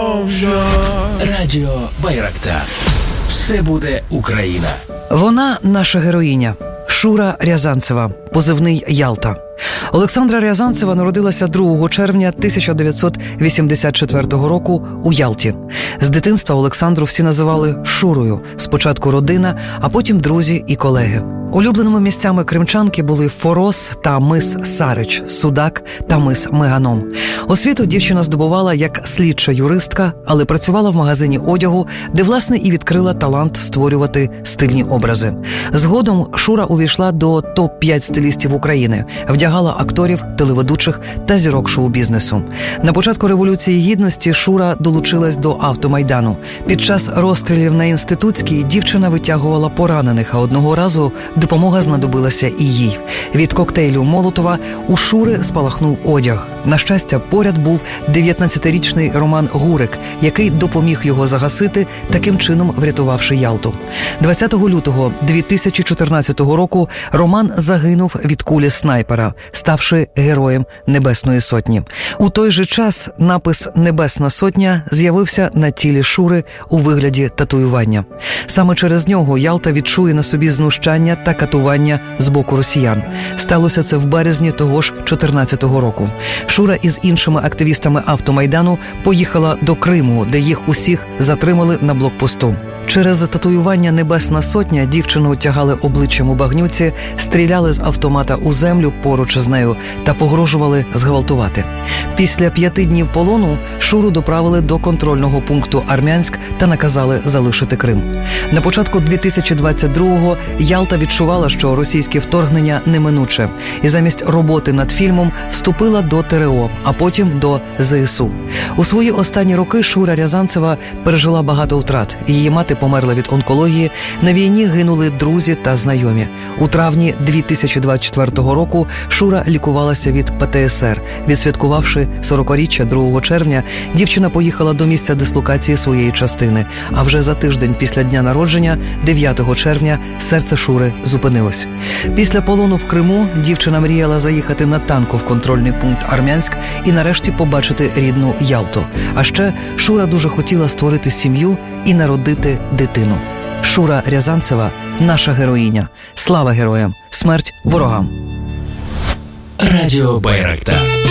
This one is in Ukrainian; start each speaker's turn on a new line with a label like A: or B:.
A: Радіо Байрактар. Все буде Україна.
B: Вона наша героїня. Шура Рязанцева, позивний Ялта. Олександра Рязанцева народилася 2 червня 1984 року у Ялті. З дитинства Олександру всі називали Шурою. Спочатку родина, а потім друзі і колеги. Улюбленими місцями кримчанки були Форос та мис Сарич, Судак та мис Меганом. Освіту дівчина здобувала як слідча юристка, але працювала в магазині одягу, де, власне, і відкрила талант створювати стильні образи. Згодом Шура увійшла до топ-5 стилістів України, вдягала акторів, телеведучих та зірок шоу-бізнесу. На початку Революції Гідності Шура долучилась до автомайдану. Під час розстрілів на Інститутській дівчина витягувала поранених, а одного разу допомога знадобилася і їй. Від коктейлю Молотова у Шури спалахнув одяг. На щастя, поряд був 19-річний Роман Гурик, який допоміг його загасити, таким чином врятувавши Ялту. 20 лютого 2014 року Роман загинув від кулі снайпера, ставши героєм Небесної Сотні. У той же час напис «Небесна Сотня» з'явився на тілі Шури у вигляді татуювання. Саме через нього Ялта відчує на собі знущання та катування з боку росіян. Сталося це в березні того ж 2014 року. Шура із іншими активістами автомайдану поїхала до Криму, де їх усіх затримали на блокпосту. Через татуювання «Небесна Сотня» дівчину тягали обличчям у багнюці, стріляли з автомата у землю поруч з нею та погрожували зґвалтувати. Після 5 днів полону Шуру доправили до контрольного пункту Армянськ та наказали залишити Крим. На початку 2022-го Ялта відчувала, що російське вторгнення неминуче, і замість роботи над фільмом вступила до ТРО, а потім до ЗСУ. У свої останні роки Шура Рязанцева пережила багато втрат. Її мати померла від онкології, на війні гинули друзі та знайомі. У травні 2024 року Шура лікувалася від ПТСР. Відсвяткувавши 40-річчя 2 червня, дівчина поїхала до місця дислокації своєї частини. А вже за тиждень після дня народження, 9 червня, серце Шури зупинилось. Після полону в Криму дівчина мріяла заїхати на танку в контрольний пункт Армянськ і нарешті побачити рідну Ялту. А ще Шура дуже хотіла створити сім'ю і народити дитину. Шура Рязанцева – наша героїня. Слава героям! Смерть ворогам!
A: Радіо Байрактар.